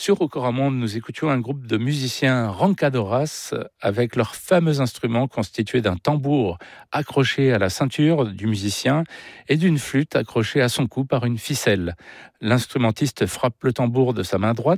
Sur Rocoramonde, nous écoutions un groupe de musiciens Rancadoras avec leur fameux instrument constitué d'un tambour accroché à la ceinture du musicien et d'une flûte accrochée à son cou par une ficelle. L'instrumentiste frappe le tambour de sa main droite